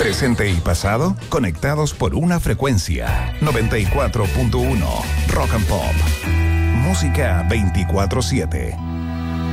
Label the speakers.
Speaker 1: Presente y pasado conectados por una frecuencia. 94.1 Rock and Pop. Música 24/7.